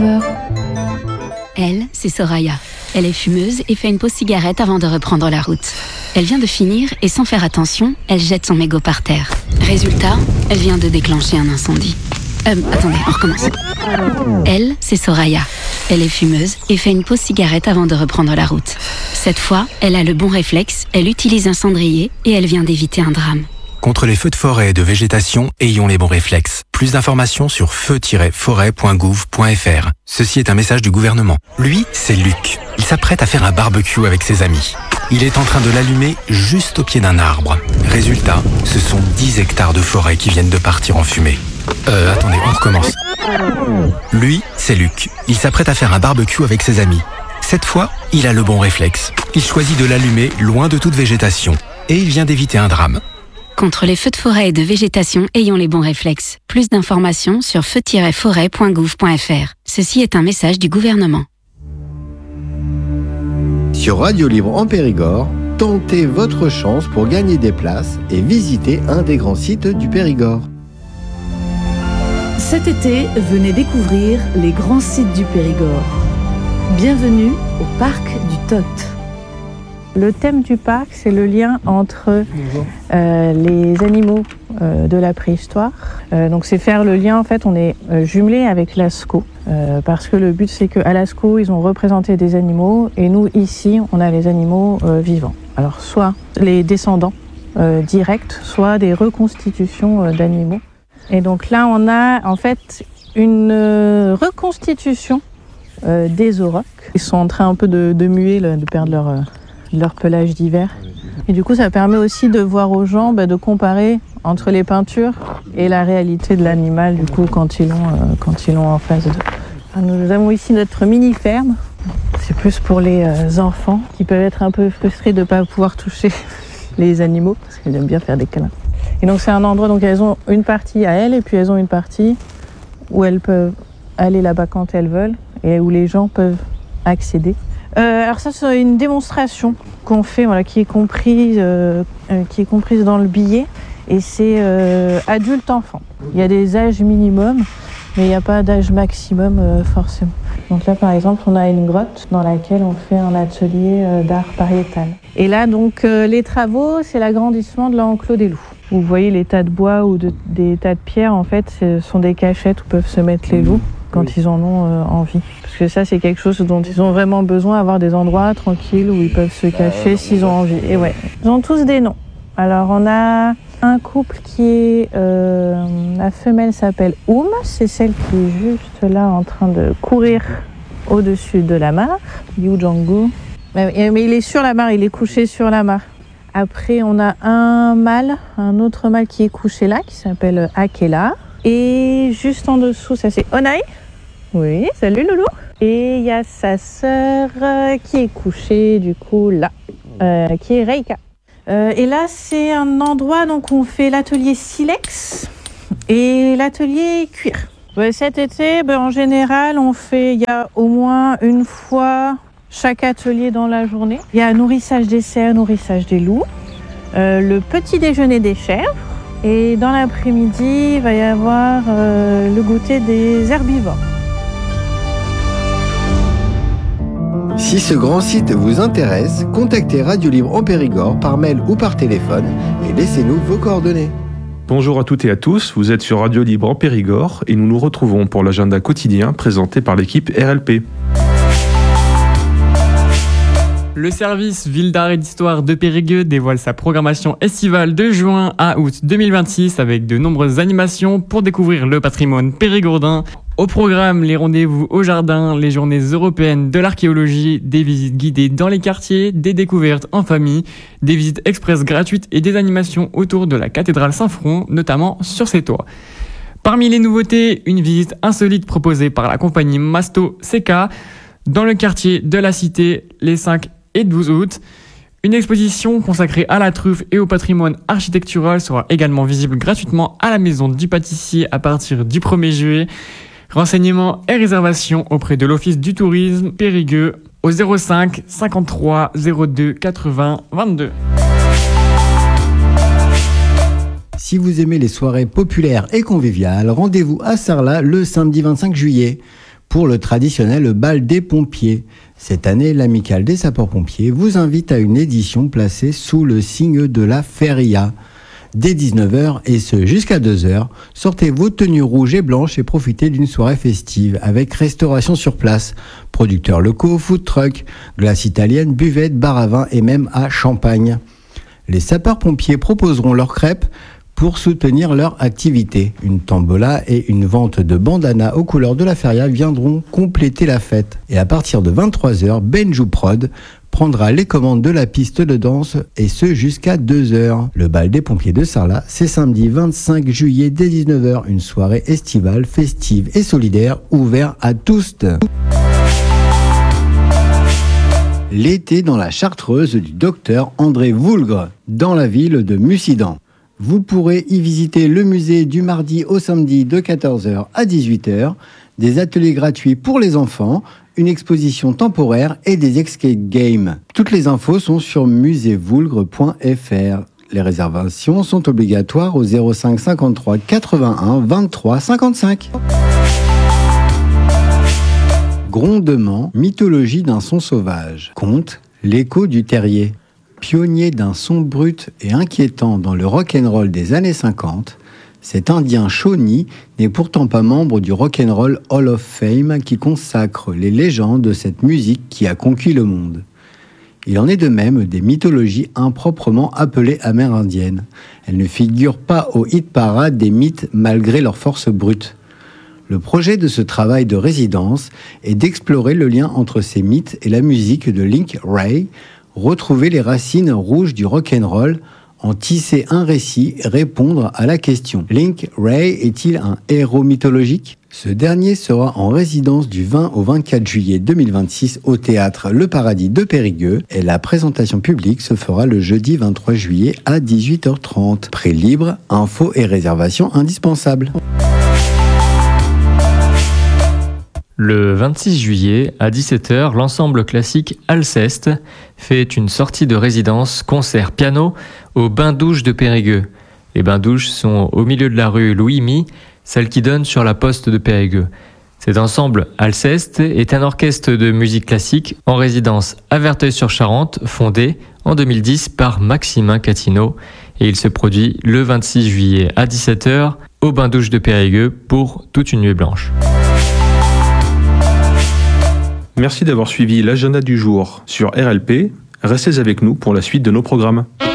Elle, c'est Soraya. Elle est fumeuse et fait une pause cigarette avant de reprendre la route. Elle vient de finir et sans faire attention, elle jette son mégot par terre. Résultat, elle vient de déclencher un incendie. Attendez, on recommence. Elle, c'est Soraya. Elle est fumeuse et fait une pause cigarette avant de reprendre la route. Cette fois, elle a le bon réflexe, elle utilise un cendrier et elle vient d'éviter un drame. Contre les feux de forêt et de végétation, ayons les bons réflexes. Plus d'informations sur feu-forêt.gouv.fr. Ceci est un message du gouvernement. Lui, c'est Luc. Il s'apprête à faire un barbecue avec ses amis. Il est en train de l'allumer juste au pied d'un arbre. Résultat, ce sont 10 hectares de forêt qui viennent de partir en fumée. Attendez, on recommence. Lui, c'est Luc. Il s'apprête à faire un barbecue avec ses amis. Cette fois, il a le bon réflexe. Il choisit de l'allumer loin de toute végétation. Et il vient d'éviter un drame. Contre les feux de forêt et de végétation, ayons les bons réflexes. Plus d'informations sur feu-forêt.gouv.fr. Ceci est un message du gouvernement. Sur Radio Libre en Périgord, tentez votre chance pour gagner des places et visiter un des grands sites du Périgord. Cet été, venez découvrir les grands sites du Périgord. Bienvenue au parc du Tot. Le thème du parc, c'est le lien entre les animaux de la préhistoire. Donc c'est faire le lien, en fait, on est jumelé avec Lascaux. Parce que le but, c'est qu'à Lascaux, ils ont représenté des animaux et nous, ici, on a les animaux vivants. Alors soit les descendants directs, soit des reconstitutions d'animaux. Et donc là, on a en fait une reconstitution des aurochs. Ils sont en train un peu de muer, de perdre leur pelage d'hiver. Et du coup, ça permet aussi de voir aux gens, de comparer entre les peintures et la réalité de l'animal, du coup, quand ils l'ont en face d'eux. Nous avons ici notre mini-ferme. C'est plus pour les enfants qui peuvent être un peu frustrés de ne pas pouvoir toucher les animaux, parce qu'ils aiment bien faire des câlins. Et donc, c'est un endroit, donc elles ont une partie à elles, et puis elles ont une partie où elles peuvent aller là-bas quand elles veulent, et où les gens peuvent accéder. Alors ça, c'est une démonstration qu'on fait, qui est comprise dans le billet, et c'est adulte-enfant. Il y a des âges minimums, mais il n'y a pas d'âge maximum forcément. Donc là, par exemple, on a une grotte dans laquelle on fait un atelier d'art pariétal. Et là, donc, les travaux, c'est l'agrandissement de l'enclos des loups. Vous voyez les tas de bois ou des tas de pierres, en fait, ce sont des cachettes où peuvent se mettre les loups quand ils en ont envie. Parce que ça, c'est quelque chose dont ils ont vraiment besoin, avoir des endroits tranquilles où ils peuvent se cacher s'ils ont envie. Et ouais, ils ont tous des noms. Alors, on a un couple qui est... la femelle s'appelle Oum, c'est celle qui est juste là en train de courir au-dessus de la mare, Yu Jonggu. Mais il est sur la mare, il est couché sur la mare. Après, on a un autre mâle qui est couché là, qui s'appelle Akela. Et juste en dessous, ça c'est Onai. Oui, salut Loulou. Et il y a sa sœur qui est couchée du coup là, qui est Reika. Et là, c'est un endroit donc où on fait l'atelier silex et l'atelier cuir. Cet été, en général, il y a au moins une fois chaque atelier dans la journée. Il y a nourrissage des cerfs, nourrissage des loups, le petit déjeuner des chèvres, et dans l'après-midi, il va y avoir le goûter des herbivores. Si ce grand site vous intéresse, contactez Radio Libre en Périgord par mail ou par téléphone et laissez-nous vos coordonnées. Bonjour à toutes et à tous, vous êtes sur Radio Libre en Périgord et nous nous retrouvons pour l'agenda quotidien présenté par l'équipe RLP. Le service Ville d'art et d'histoire de Périgueux dévoile sa programmation estivale de juin à août 2026 avec de nombreuses animations pour découvrir le patrimoine périgourdin. Au programme, les rendez-vous au jardin, les journées européennes de l'archéologie, des visites guidées dans les quartiers, des découvertes en famille, des visites express gratuites et des animations autour de la cathédrale Saint-Front, notamment sur ses toits. Parmi les nouveautés, une visite insolite proposée par la compagnie Masto CK dans le quartier de la Cité les 5 et 12 août. Une exposition consacrée à la truffe et au patrimoine architectural sera également visible gratuitement à la Maison du Pâtissier à partir du 1er juillet. Renseignements et réservations auprès de l'Office du tourisme Périgueux au 05 53 02 80 22. Si vous aimez les soirées populaires et conviviales, rendez-vous à Sarlat le samedi 25 juillet. pour le traditionnel bal des pompiers. Cette année, l'Amicale des sapeurs-pompiers vous invite à une édition placée sous le signe de la feria. Dès 19h et ce jusqu'à 2h, sortez vos tenues rouges et blanches et profitez d'une soirée festive avec restauration sur place, producteurs locaux, food truck, glace italienne, buvette, bar à vin et même à champagne. Les sapeurs-pompiers proposeront leurs crêpes pour soutenir leur activité. Une tombola et une vente de bandanas aux couleurs de la feria viendront compléter la fête. Et à partir de 23h, Benjou Prod prendra les commandes de la piste de danse et ce jusqu'à 2h. Le bal des pompiers de Sarlat, c'est samedi 25 juillet dès 19h, une soirée estivale, festive et solidaire, ouverte à tous. L'été dans la Chartreuse du docteur André Voulgre, dans la ville de Mussidan. Vous pourrez y visiter le musée du mardi au samedi de 14h à 18h, des ateliers gratuits pour les enfants, une exposition temporaire et des escape games. Toutes les infos sont sur musevoulgre.fr. Les réservations sont obligatoires au 05 53 81 23 55. Grondement, mythologie d'un son sauvage. Conte, l'écho du terrier. Pionnier d'un son brut et inquiétant dans le rock'n'roll des années 50, cet Indien Shawnee n'est pourtant pas membre du Rock'n'Roll Hall of Fame qui consacre les légendes de cette musique qui a conquis le monde. Il en est de même des mythologies improprement appelées amérindiennes. Elles ne figurent pas au hit-parade des mythes malgré leur force brute. Le projet de ce travail de résidence est d'explorer le lien entre ces mythes et la musique de Link Wray, retrouver les racines rouges du rock'n'roll, en tisser un récit, répondre à la question. Link Wray est-il un héros mythologique ? Ce dernier sera en résidence du 20 au 24 juillet 2026 au théâtre Le Paradis de Périgueux et la présentation publique se fera le jeudi 23 juillet à 18h30. Prix libre, infos et réservations indispensables. Le 26 juillet, à 17h, l'ensemble classique Alceste fait une sortie de résidence concert piano au Bain-Douche de Périgueux. Les Bains-Douches sont au milieu de la rue Louis-My, celle qui donne sur la poste de Périgueux. Cet ensemble Alceste est un orchestre de musique classique en résidence à Verteuil-sur-Charente, fondé en 2010 par Maximin Catino, et il se produit le 26 juillet à 17h au Bain-Douche de Périgueux pour toute une nuit blanche. Merci d'avoir suivi l'agenda du jour sur RLP. Restez avec nous pour la suite de nos programmes.